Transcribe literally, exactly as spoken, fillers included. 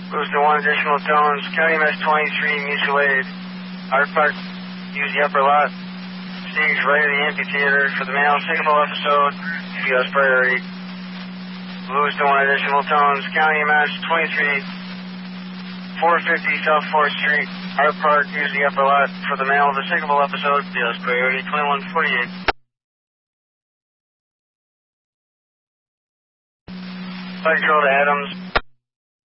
Moves to one additional tones. County M S twenty-three, mutual aid. Art Park, use the upper lot. Stage right of the amphitheater for the male signal episode. U S priority. Moves to one additional tones. County M S twenty-three, four fifty South fourth Street. Art Park, use the upper lot for the male of the signal episode. U S priority twenty-one forty-eight. Flight control to Adams.